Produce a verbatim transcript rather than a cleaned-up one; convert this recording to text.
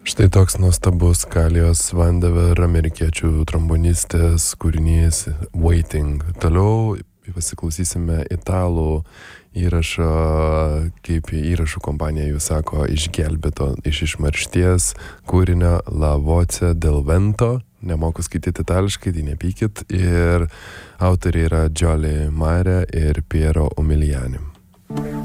Štai toks nuostabus Kalijos Vandever, amerikiečių trombonistės kūrinys Waiting. Toliau pasiklausysime italų įrašo, kaip įrašų kompanija jų sako, išgelbėto iš išmaršties kūrinio La Voce del Vento. Nemoku skaityti itališkai, tai nepykit. Ir autoriai yra Giolì Mare ir Piero Umiliani.